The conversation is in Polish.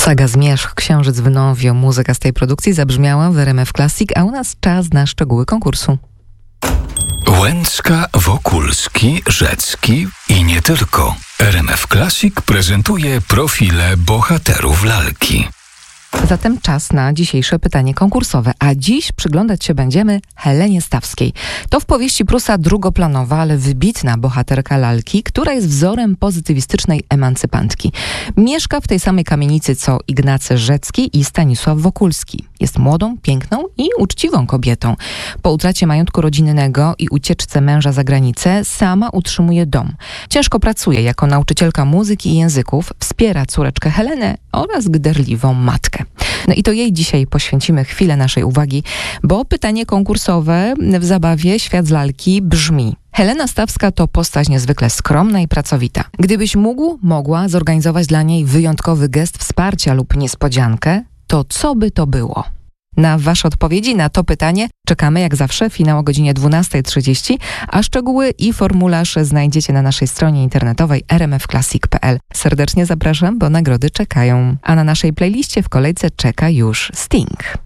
Saga Zmierzch, Księżyc w Nowiu. Muzyka z tej produkcji zabrzmiała w RMF Classic, a u nas czas na szczegóły konkursu. Łęcka, Wokulski, Rzecki i nie tylko. RMF Classic prezentuje profile bohaterów lalki. Zatem czas na dzisiejsze pytanie konkursowe, a dziś przyglądać się będziemy Helenie Stawskiej. To w powieści Prusa drugoplanowa, ale wybitna bohaterka lalki, która jest wzorem pozytywistycznej emancypantki. Mieszka w tej samej kamienicy co Ignacy Rzecki i Stanisław Wokulski. Jest młodą, piękną i uczciwą kobietą. Po utracie majątku rodzinnego i ucieczce męża za granicę sama utrzymuje dom. Ciężko pracuje jako nauczycielka muzyki i języków, wspiera córeczkę Helenę oraz gderliwą matkę. No i to jej dzisiaj poświęcimy chwilę naszej uwagi, bo pytanie konkursowe w zabawie Świat z lalki brzmi: Helena Stawska to postać niezwykle skromna i pracowita. Gdybyś mogła zorganizować dla niej wyjątkowy gest wsparcia lub niespodziankę, to co by to było? Na wasze odpowiedzi na to pytanie czekamy jak zawsze, finał o godzinie 12:30, a szczegóły i formularz znajdziecie na naszej stronie internetowej rmfclassic.pl. Serdecznie zapraszam, bo nagrody czekają. A na naszej playliście w kolejce czeka już Sting.